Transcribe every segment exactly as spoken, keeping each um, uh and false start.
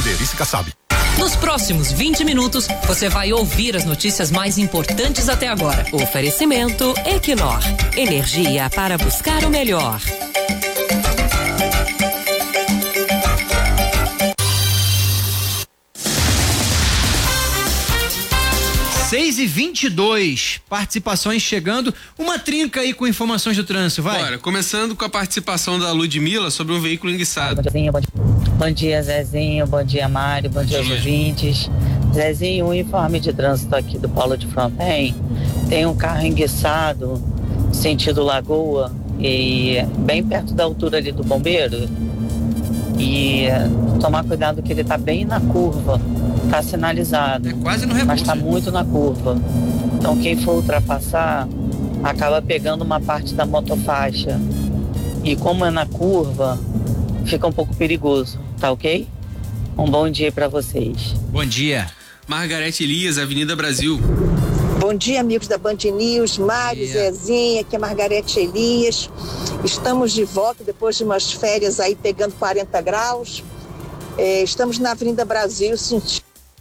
Liderice Kassab. Nos próximos vinte minutos, você vai ouvir as notícias mais importantes até agora. Oferecimento Equinor. Energia para buscar o melhor. seis e vinte e dois, participações chegando, uma trinca aí com informações do trânsito, vai. Bora, começando com a participação da Ludmilla sobre um veículo enguiçado. Bom dia, bom dia, bom dia Zezinho, bom dia Mário, bom dia aos ouvintes. Zezinho, o informe de trânsito aqui do Paulo de Fronten, tem um carro enguiçado, sentido Lagoa, e bem perto da altura ali do bombeiro, e tomar cuidado que ele tá bem na curva. Tá sinalizado, é quase no rebouço, mas tá muito na curva. Então quem for ultrapassar acaba pegando uma parte da motofaixa. E como é na curva, fica um pouco perigoso, tá ok? Um bom dia para vocês. Bom dia. Margarete Elias, Avenida Brasil. Bom dia, amigos da Band News, Mário, Zezinha, aqui é Margarete Elias. Estamos de volta depois de umas férias aí pegando quarenta graus. É, estamos na Avenida Brasil, sentindo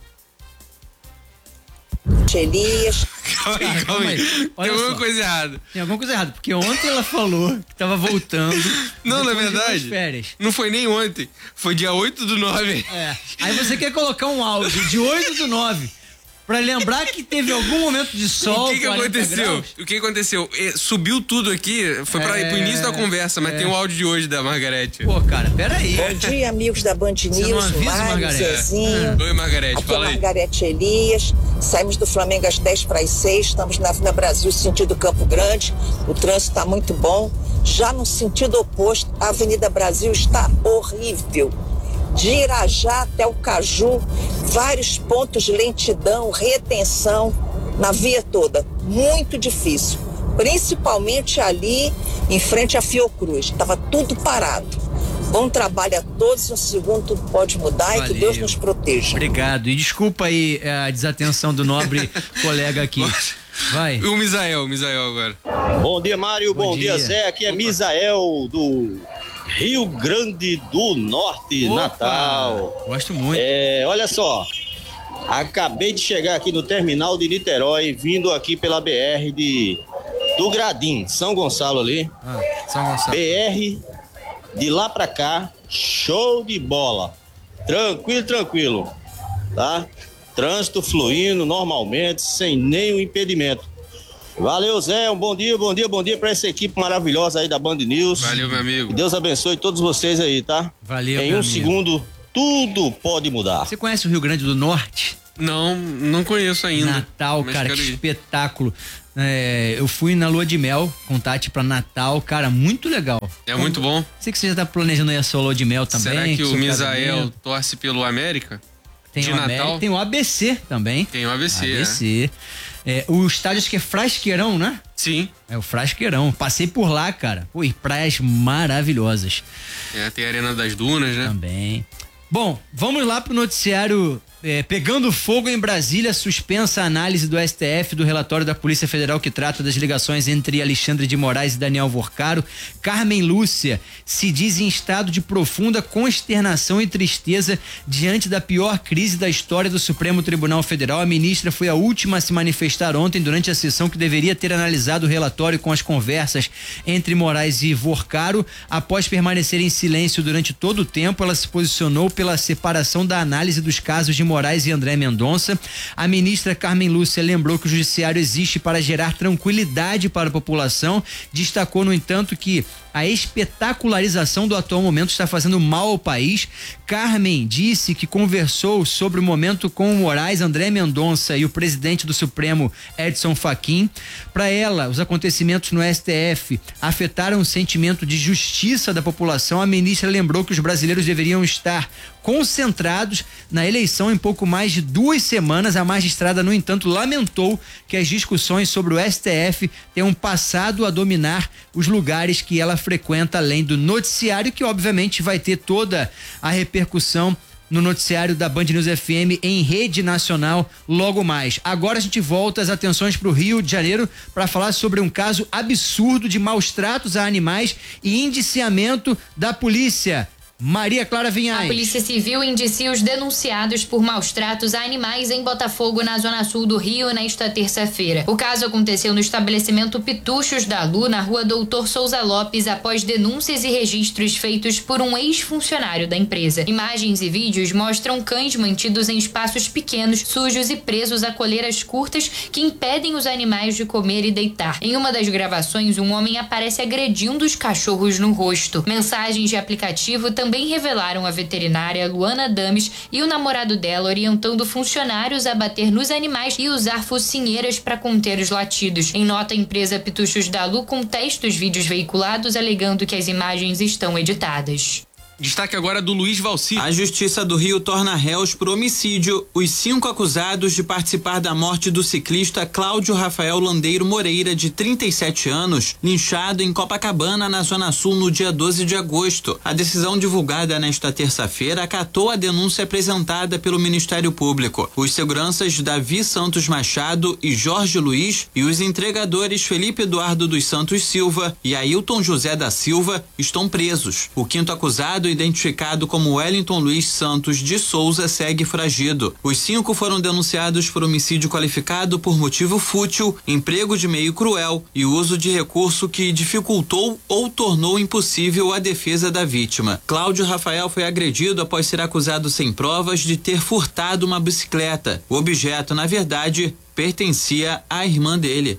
Elias. Calma aí, calma aí. Tem alguma coisa errada. Tem alguma coisa errada, porque ontem ela falou que tava voltando. Não, na verdade, férias. Não foi nem ontem, foi dia oito do nove. É. Aí você quer colocar um áudio de oito do nove pra lembrar que teve algum momento de sol. O que que aconteceu? Graus? O que aconteceu? E, subiu tudo aqui, foi pra, é, pro início da conversa, mas é. tem o áudio de hoje da Margarete. Pô, cara, peraí. Bom dia, amigos da Band News, Mário, Zezinho. Oi, Margarete, aqui fala é aí. Margarete Elias. Saímos do Flamengo às dez para as seis, estamos na Avenida Brasil, sentido Campo Grande. O trânsito está muito bom. Já no sentido oposto, a Avenida Brasil está horrível. De Irajá até o Caju, vários pontos de lentidão, retenção na via toda. Muito difícil. Principalmente ali em frente à Fiocruz. Estava tudo parado. Bom trabalho a todos. Um segundo tudo pode mudar. Valeu. E que Deus nos proteja. Obrigado. E desculpa aí a desatenção do nobre colega aqui. Vai. O Misael, o Misael agora. Bom dia, Mário. Bom, Bom dia. dia, Zé. Aqui é Opa. Misael do Rio Grande do Norte, Opa. Natal. Gosto muito. É, olha só. Acabei de chegar aqui no terminal de Niterói, vindo aqui pela B R de do Gradim, São Gonçalo ali. Ah, São Gonçalo. B R de lá pra cá, show de bola. Tranquilo, tranquilo. Tá? Trânsito fluindo normalmente, sem nenhum impedimento. Valeu, Zé, um bom dia, bom dia, bom dia pra essa equipe maravilhosa aí da Band News. Valeu, meu amigo. Que Deus abençoe todos vocês aí, tá? Valeu, Em meu um amigo. segundo, tudo pode mudar. Você conhece o Rio Grande do Norte? Não, não conheço ainda. Natal, cara, que espetáculo. É, eu fui na lua de mel com Tati pra Natal, cara, muito legal. É muito bom. Sei que você já tá planejando aí a sua lua de mel também. Será que, que o Misael casamento. torce pelo América? Tem de o Natal? América, tem o A B C também. Tem o A B C, A B C. É. É, o estádio acho que é Frasqueirão, né? Sim. É o Frasqueirão. Passei por lá, cara. Pô, e praias maravilhosas. É, tem a Arena das Dunas, né? Também. Bom, vamos lá pro noticiário. É, pegando fogo em Brasília, suspensa a análise do S T F do relatório da Polícia Federal que trata das ligações entre Alexandre de Moraes e Daniel Vorcaro. Carmen Lúcia se diz em estado de profunda consternação e tristeza diante da pior crise da história do Supremo Tribunal Federal. A ministra foi a última a se manifestar ontem durante a sessão que deveria ter analisado o relatório com as conversas entre Moraes e Vorcaro. Após permanecer em silêncio durante todo o tempo, ela se posicionou pela separação da análise dos casos de Moraes e André Mendonça. A ministra Carmen Lúcia lembrou que o judiciário existe para gerar tranquilidade para a população. Destacou, no entanto, que a espetacularização do atual momento está fazendo mal ao país. Carmen disse que conversou sobre o momento com o Moraes, André Mendonça e o presidente do Supremo, Edson Fachin. Para ela, os acontecimentos no S T F afetaram o sentimento de justiça da população. A ministra lembrou que os brasileiros deveriam estar concentrados na eleição em pouco mais de duas semanas. A magistrada, no entanto, lamentou que as discussões sobre o S T F tenham passado a dominar os lugares que ela frequenta, além do noticiário, que obviamente vai ter toda a repercussão no noticiário da Band News F M em rede nacional logo mais. Agora a gente volta as atenções para o Rio de Janeiro para falar sobre um caso absurdo de maus tratos a animais e indiciamento da polícia. Maria Clara Vinhais. A Polícia Civil indicia os denunciados por maus tratos a animais em Botafogo, na zona sul do Rio, nesta terça-feira. O caso aconteceu no estabelecimento Pituchos da Lu, na rua Doutor Souza Lopes, após denúncias e registros feitos por um ex-funcionário da empresa. Imagens e vídeos mostram cães mantidos em espaços pequenos, sujos e presos a coleiras curtas que impedem os animais de comer e deitar. Em uma das gravações, um homem aparece agredindo os cachorros no rosto. Mensagens de aplicativo também revelaram a veterinária Luana Dames e o namorado dela orientando funcionários a bater nos animais e usar focinheiras para conter os latidos. Em nota, a empresa Pituchos da Lu contesta os vídeos veiculados, alegando que as imagens estão editadas. Destaque agora do Luiz Valci. A Justiça do Rio torna réus por homicídio os cinco acusados de participar da morte do ciclista Cláudio Rafael Landeiro Moreira, de trinta e sete anos, linchado em Copacabana, na Zona Sul, no dia doze de agosto. A decisão divulgada nesta terça-feira acatou a denúncia apresentada pelo Ministério Público. Os seguranças Davi Santos Machado e Jorge Luiz e os entregadores Felipe Eduardo dos Santos Silva e Ailton José da Silva estão presos. O quinto acusado, identificado como Wellington Luiz Santos de Souza, segue foragido. Os cinco foram denunciados por homicídio qualificado por motivo fútil, emprego de meio cruel e uso de recurso que dificultou ou tornou impossível a defesa da vítima. Cláudio Rafael foi agredido após ser acusado sem provas de ter furtado uma bicicleta. O objeto, na verdade, pertencia à irmã dele.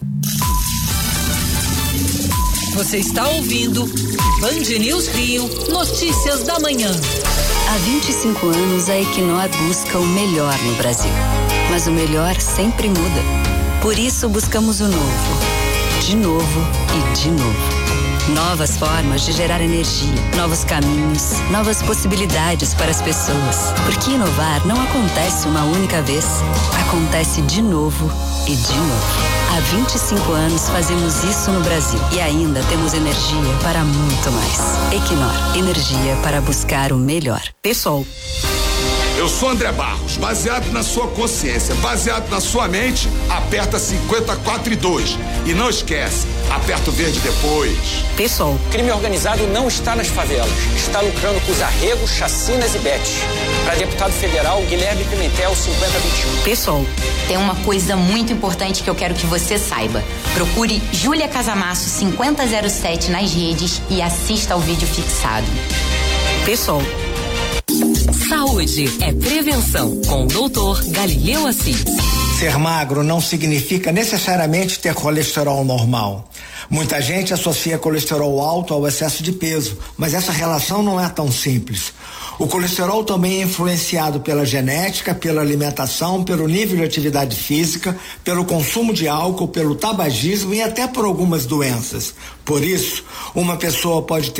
Você está ouvindo Band News Rio, notícias da manhã. Há vinte e cinco anos, a Equinor busca o melhor no Brasil. Mas o melhor sempre muda. Por isso, buscamos o novo. De novo e de novo. Novas formas de gerar energia, novos caminhos, novas possibilidades para as pessoas. Porque inovar não acontece uma única vez. Acontece de novo e de novo. Há vinte e cinco anos fazemos isso no Brasil e ainda temos energia para muito mais. Equinor, energia para buscar o melhor. Pessoal. Eu sou André Barros, baseado na sua consciência, baseado na sua mente, aperta cinquenta e quatro e dois. E não esquece, aperta o verde depois. Pessoal. Crime organizado não está nas favelas, está lucrando com os arregos, chacinas e betes. Para deputado federal, Guilherme Pimentel, cinquenta vinte e um. Pessoal. Tem uma coisa muito importante que eu quero que você saiba. Procure Júlia Casamasso cinquenta zero sete nas redes e assista ao vídeo fixado. Pessoal. Saúde é prevenção, com o doutor Galileu Assis. Ser magro não significa necessariamente ter colesterol normal. Muita gente associa colesterol alto ao excesso de peso, mas essa relação não é tão simples. O colesterol também é influenciado pela genética, pela alimentação, pelo nível de atividade física, pelo consumo de álcool, pelo tabagismo e até por algumas doenças. Por isso, uma pessoa pode ter